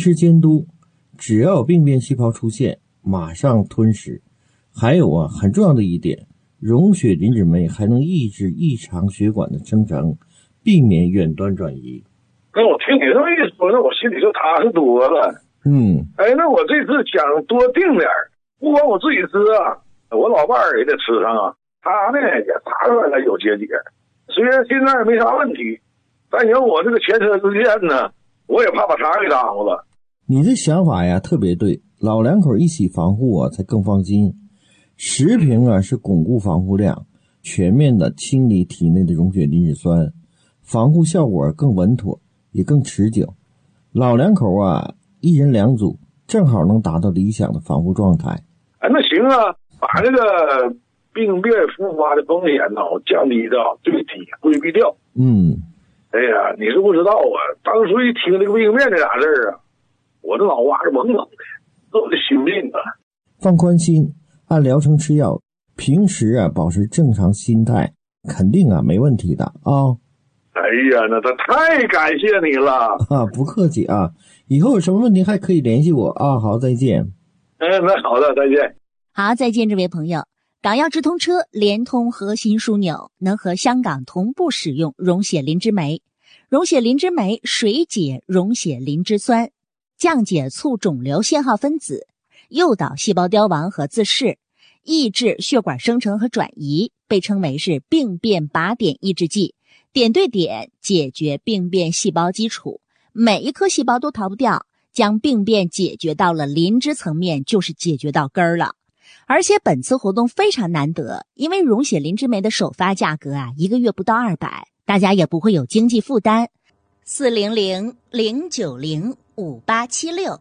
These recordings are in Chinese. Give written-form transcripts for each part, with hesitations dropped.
时监督，只要有病变细胞出现，马上吞噬。还有很重要的一点，溶血磷脂酶还能抑制异常血管的生成，避免远端转移。 那我听你这么一说，那我心里就踏实多了。那我这次想多订点，不光我自己吃啊，我老伴儿也得吃上啊。他呢也查出来了有结节，虽然现在没啥问题，但有我这个前车之鉴呢，我也怕把他给耽误了。 你这想法呀特别对，老两口一起防护才更放心。10瓶是巩固防护量，全面的清理体内的溶血磷脂酸，防护效果更稳妥，也更持久。老两口一人2组，正好能达到理想的防护状态。 那行啊，把这个病变复发的风险我降低到最低，规避掉。哎呀，你是不知道当初一听这个病变这俩字我这脑瓜是懵懵的，这我的心病啊。 放宽心，按疗程吃药，平时保持正常心态，肯定没问题的啊。 哎呀，那他太感谢你了不客气啊，以后有什么问题还可以联系我啊。好，再见。 那好的，再见。 好，再见，这位朋友。港药直通车联通核心枢纽，能和香港同步使用溶血磷脂酶。溶血磷脂酶水解溶血磷脂酸，降解促肿瘤信号分子，诱导细胞凋亡和自噬，抑制血管生成和转移，被称为是病变靶点抑制剂，点对点解决病变细胞基础，每一颗细胞都逃不掉，将病变解决到了磷脂层面，就是解决到根儿了。而且本次活动非常难得，因为溶血磷脂酶的首发价格1个月不到200，大家也不会有经济负担。400-090-5876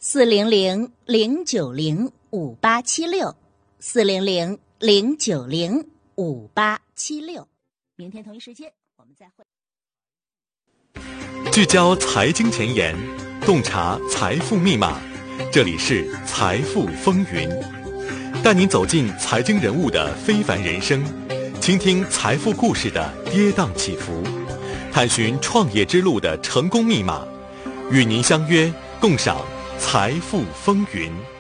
400-090-5876 400-090-5876。明天同一时间我们再会。 聚焦财经前沿，洞察财富密码，这里是财富风云，带您走进财经人物的非凡人生，倾听财富故事的跌宕起伏，探寻创业之路的成功密码，与您相约共赏财富风云。